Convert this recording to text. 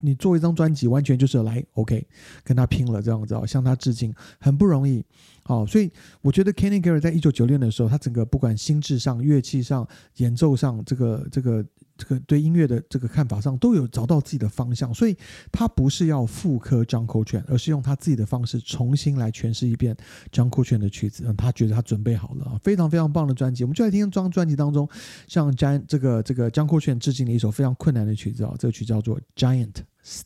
你做一张专辑完全就是来 OK 跟他拼了这样子向他致敬，很不容易。所以我觉得 Kenny Garrett 在1996年的时候，他整个不管心智上、乐器上、演奏上，这个对音乐的这个看法上都有找到自己的方向，所以他不是要复刻 John Coltrane， 而是用他自己的方式重新来诠释一遍 John Coltrane 的曲子。他觉得他准备好了，非常非常棒的专辑。我们就来听这张专辑当中向 John Coltrane 致敬的一首非常困难的曲子，这个曲叫做 Giant